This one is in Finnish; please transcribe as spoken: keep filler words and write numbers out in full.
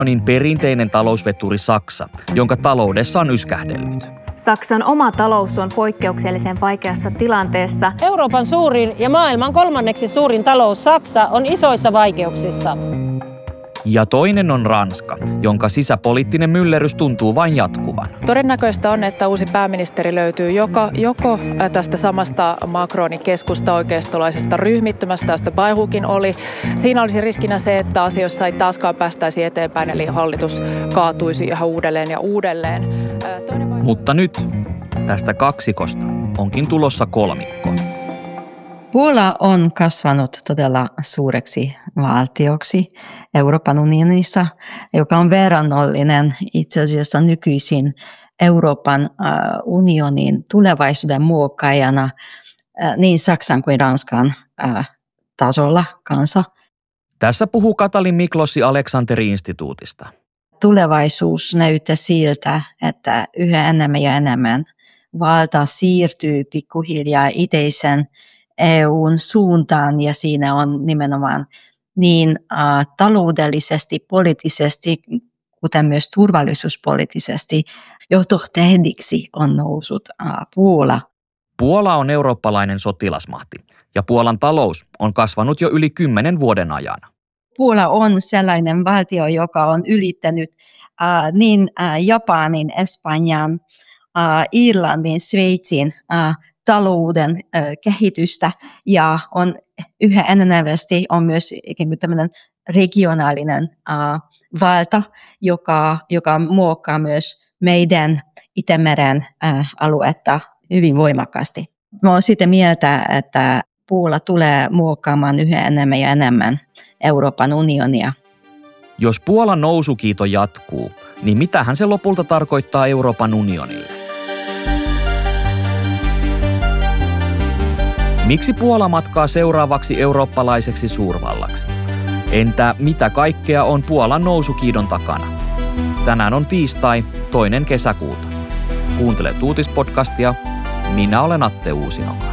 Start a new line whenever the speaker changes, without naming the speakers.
Unionin perinteinen talousvetturi Saksa, jonka taloudessa on yskähdellyt.
Saksan oma talous on poikkeuksellisen vaikeassa tilanteessa.
Euroopan suurin ja maailman kolmanneksi suurin talous Saksa on isoissa vaikeuksissa.
Ja toinen on Ranska, jonka sisäpoliittinen myllerrys tuntuu vain jatkuvan.
Todennäköistä on, että uusi pääministeri löytyy joko, joko tästä samasta Macronin keskusta-oikeistolaisesta ryhmittymästä, josta Baerbockkin oli. Siinä olisi riskinä se, että asioissa ei taaskaan päästäisi eteenpäin, eli hallitus kaatuisi ihan uudelleen ja uudelleen. Toinen vai...
Mutta nyt tästä kaksikosta onkin tulossa kolmikko.
Puola on kasvanut todella suureksi valtioksi Euroopan unionissa, joka on verrannollinen itse asiassa nykyisin Euroopan unionin tulevaisuuden muokkaajana niin Saksan kuin Ranskan tasolla kanssa.
Tässä puhuu Katalin Miklósi Aleksanteri-instituutista.
Tulevaisuus näyttää siltä, että yhä enemmän ja enemmän valta siirtyy pikkuhiljaa itäisen E U:n suuntaan ja siinä on nimenomaan niin äh, taloudellisesti, poliittisesti, kuten myös turvallisuuspoliittisesti johtotähdiksi on noussut äh, Puola.
Puola on eurooppalainen sotilasmahti ja Puolan talous on kasvanut jo yli kymmenen vuoden ajan.
Puola on sellainen valtio, joka on ylittänyt äh, niin äh, Japanin, Espanjan, äh, Irlannin, Sveitsin äh, talouden äh, kehitystä ja on yhä enenevästi on myös ikään kuin tämmöinen regionaalinen äh, valta, joka, joka muokkaa myös meidän Itämeren äh, aluetta hyvin voimakkaasti. Mä olen sitä mieltä, että Puola tulee muokkaamaan yhä enemmän ja enemmän Euroopan unionia.
Jos Puolan nousukiito jatkuu, niin mitähän se lopulta tarkoittaa Euroopan unionille? Miksi Puola matkaa seuraavaksi eurooppalaiseksi suurvallaksi? Entä mitä kaikkea on Puolan nousukiidon takana? Tänään on tiistai, toinen kesäkuuta. Kuuntelet uutispodcastia. Minä olen Atte Uusinoka.